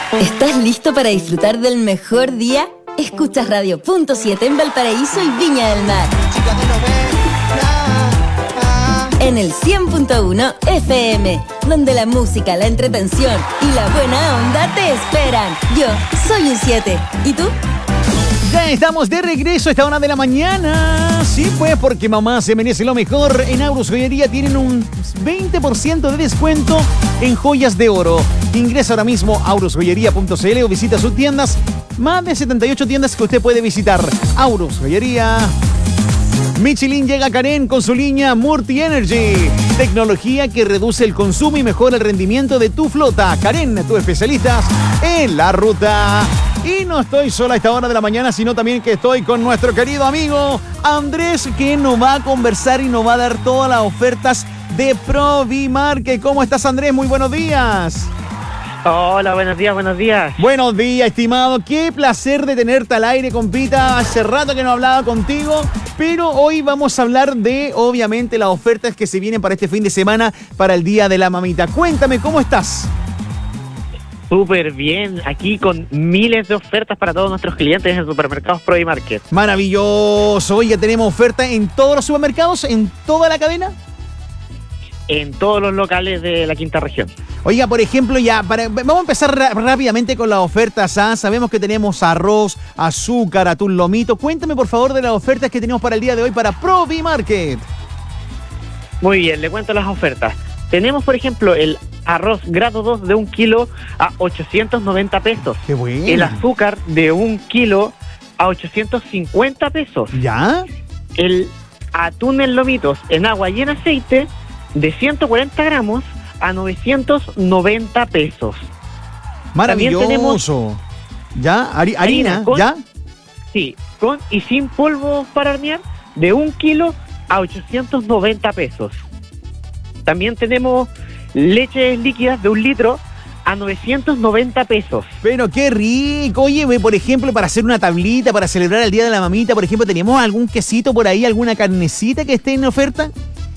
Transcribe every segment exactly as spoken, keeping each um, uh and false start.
¿Estás listo para disfrutar del mejor día? Escuchas Radio Punto siete en Valparaíso y Viña del Mar. En el cien punto uno F M, donde la música, la entretención y la buena onda te esperan. Yo soy un siete. ¿Y tú? Ya estamos de regreso a esta hora de la mañana. Sí, pues, porque mamá se merece lo mejor. En Aurus Joyería tienen un veinte por ciento de descuento en joyas de oro. Ingresa ahora mismo a aurus joyería punto c l o visita sus tiendas. Más de setenta y ocho tiendas que usted puede visitar. Aurus Joyería. Michelin llega a Karen con su línea Multi Energy. Tecnología que reduce el consumo y mejora el rendimiento de tu flota. Karen, tus especialistas en la ruta. Y no estoy sola a esta hora de la mañana, sino también que estoy con nuestro querido amigo Andrés, que nos va a conversar y nos va a dar todas las ofertas de Provimarket. ¿Cómo estás, Andrés? Muy buenos días. Hola, buenos días, buenos días. Buenos días, estimado. Qué placer de tenerte al aire, compita. Hace rato que no hablaba contigo, pero hoy vamos a hablar de, obviamente, las ofertas que se vienen para este fin de semana, para el Día de la Mamita. Cuéntame, ¿cómo estás? Súper bien, aquí con miles de ofertas para todos nuestros clientes en supermercados Provimarket. Maravilloso. Hoy ya tenemos oferta en todos los supermercados, en toda la cadena. En todos los locales de la quinta región. Oiga, por ejemplo, ya para, vamos a empezar ra- rápidamente con las ofertas. ¿ah? Sabemos que tenemos arroz, azúcar, atún, lomito. Cuéntame, por favor, de las ofertas que tenemos para el día de hoy para Provimarket. Muy bien, le cuento las ofertas. Tenemos, por ejemplo, el arroz grado dos de un kilo a ochocientos noventa pesos. ¡Qué bueno! El azúcar de un kilo a ochocientos cincuenta pesos. ¿Ya? El atún en lomitos en agua y en aceite de ciento cuarenta gramos a novecientos noventa pesos. Maravilloso. También tenemos ¿Ya? Hari- harina, harina con, ¿ya? Sí, con y sin polvo para hornear de un kilo a ochocientos noventa pesos. También tenemos leches líquidas de un litro a novecientos noventa pesos. Pero qué rico. Oye, ve, por ejemplo, para hacer una tablita, para celebrar el Día de la Mamita, por ejemplo, ¿tenemos algún quesito por ahí, alguna carnecita que esté en oferta?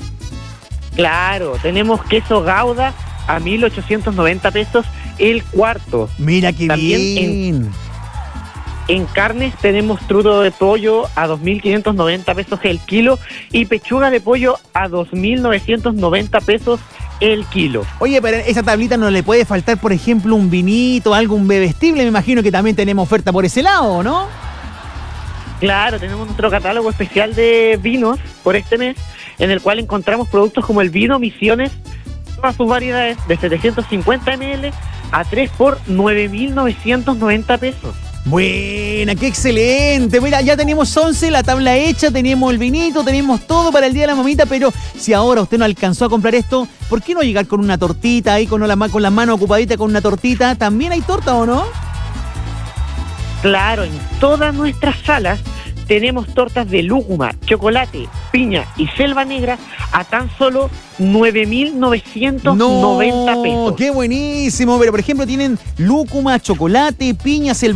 Claro, tenemos queso Gouda a mil ochocientos noventa pesos el cuarto. Mira qué También bien. En, en carnes tenemos trudo de pollo a dos mil quinientos noventa pesos el kilo y pechuga de pollo a dos mil novecientos noventa pesos el kilo. Oye, pero a esa tablita no le puede faltar, por ejemplo, un vinito, algo, un bebestible. Me imagino que también tenemos oferta por ese lado, ¿no? Claro, tenemos nuestro catálogo especial de vinos por este mes, en el cual encontramos productos como el vino Misiones, todas sus variedades, de setecientos cincuenta mililitros a tres por nueve mil novecientos noventa pesos. Buena, qué excelente. Mira, ya tenemos once, la tabla hecha, tenemos el vinito, tenemos todo para el Día de la Mamita, pero si ahora usted no alcanzó a comprar esto, ¿por qué no llegar con una tortita ahí, con la, con la mano ocupadita con una tortita? ¿También hay torta o no? Claro, en todas nuestras salas tenemos tortas de lúcuma, chocolate, piña y selva negra a tan solo nueve mil novecientos noventa pesos. ¡Qué buenísimo! Pero, por ejemplo, tienen lúcuma, chocolate, piña, selva